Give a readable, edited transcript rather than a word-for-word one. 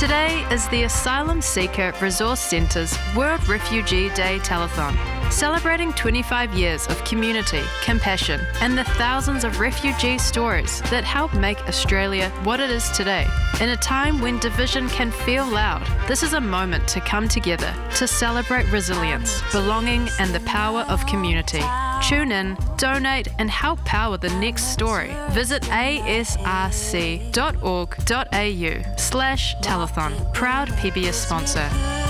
Today is the Asylum Seeker Resource Centre's World Refugee Day Telethon, celebrating 25 years of community, compassion, and the thousands of refugee stories that help make Australia what it is today. In a time when division can feel loud, this is a moment to come together to celebrate resilience, belonging, and the power of community. Tune in, donate, and help power the next story. Visit asrc.org.au/telethon. Proud PBS sponsor.